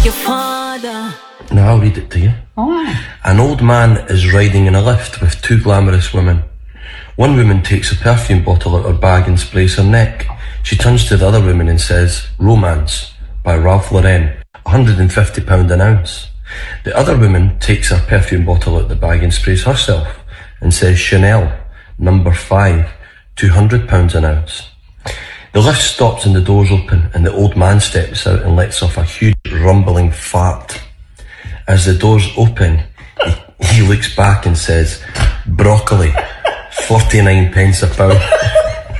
your father. Now I'll read it to you. An old man is riding in a lift with two glamorous women. One woman takes a perfume bottle out her bag and sprays her neck. She turns to the other woman and says, "Romance" by Ralph Lauren, £150 an ounce. The other woman takes her perfume bottle out the bag and sprays herself and says, "Chanel, number 5, £200 an ounce." The lift stops and the doors open and the old man steps out and lets off a huge rumbling fart. As the doors open, he looks back and says, "Broccoli, 49 pence a pound."